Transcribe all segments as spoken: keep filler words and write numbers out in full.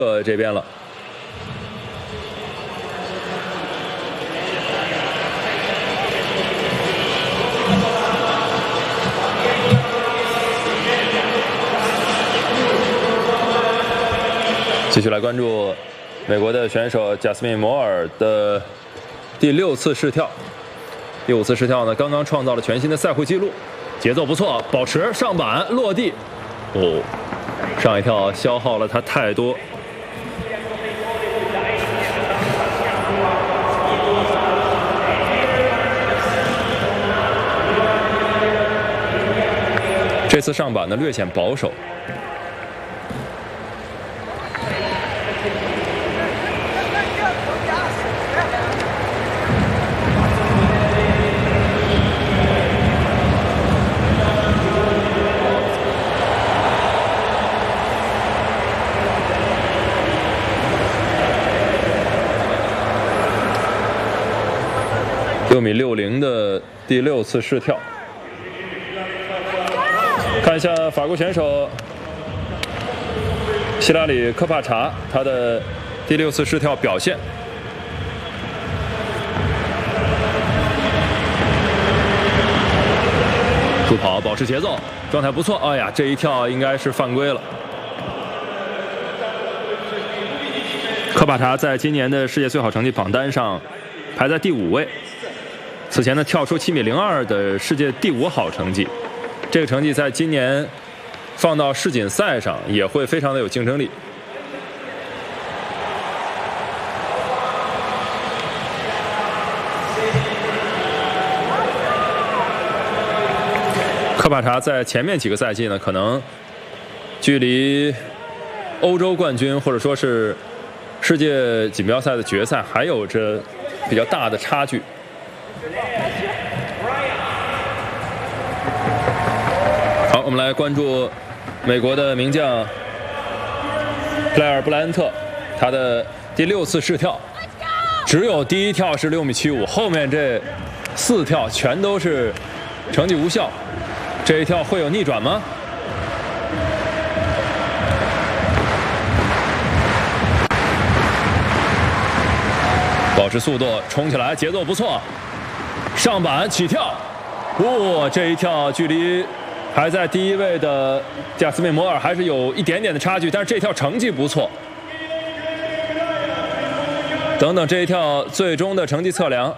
呃这边了。继续来关注美国的选手贾斯敏·摩尔的第六次试跳。第五次试跳呢，刚刚创造了全新的赛会纪录，节奏不错，保持上板落地。哦，上一跳消耗了他太多。这次上板呢略显保守。六米六零的第六次试跳，看一下法国选手希拉里·科帕查他的第六次试跳表现。助跑保持节奏，状态不错。哎呀，这一跳应该是犯规了。科帕查在今年的世界最好成绩榜单上排在第五位。此前呢，跳出七米零二的世界第五好成绩，这个成绩在今年放到世锦赛上也会非常的有竞争力。科帕查在前面几个赛季呢，可能距离欧洲冠军或者说是世界锦标赛的决赛还有着比较大的差距。好，我们来关注美国的名将布莱尔·布莱恩特，他的第六次试跳，只有第一跳是六米七五，后面这四跳全都是成绩无效。这一跳会有逆转吗？保持速度，冲起来，节奏不错。上板起跳，哇、哦，这一跳距离还在第一位的贾斯敏·摩尔还是有一点点的差距，但是这一跳成绩不错。等等，这一跳最终的成绩测量，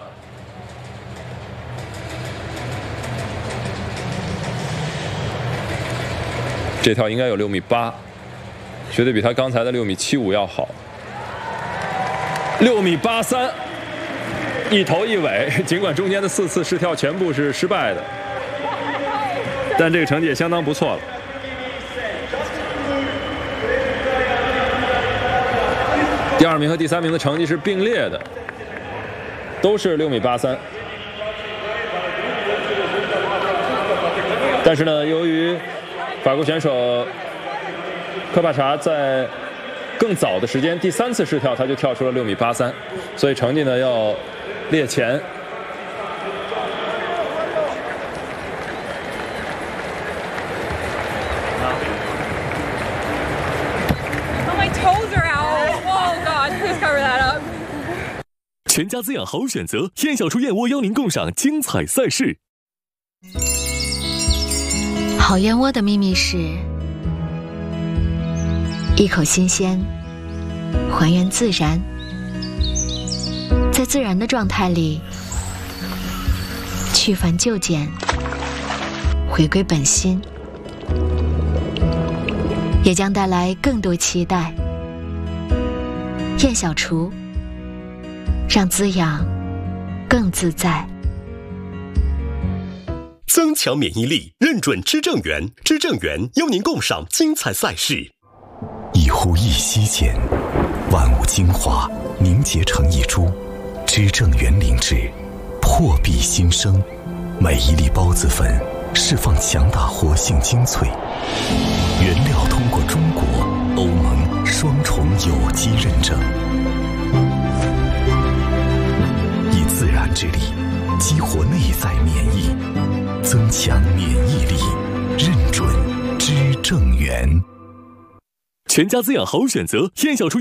这跳应该有六米八，绝对比他刚才的六米七五要好。六米八三。一头一尾，尽管中间的四次试跳全部是失败的，但这个成绩也相当不错了。第二名和第三名的成绩是并列的，都是六米八三。但是呢，由于法国选手科帕查在更早的时间，第三次试跳他就跳出了六米八三，所以成绩呢要列前。 全家滋养好选择，燕小厨燕窝邀您共赏精彩赛事。 好燕窝的秘密是一口新鲜，还原自然，在自然的状态里去繁就简，回归本心，也将带来更多期待。燕小厨，让滋养更自在。 增强免疫力，认准知正源，知正源邀您共赏精彩赛事。 一呼一吸间，万物精华凝结成一株，知正源灵芝，破壁新生。每一粒孢子粉释放强大活性精粹，原料通过中国、欧盟双重有机认证，以自然之力激活内在免疫，增强免疫力，认准知正源。 全家滋养好选择，燕小厨。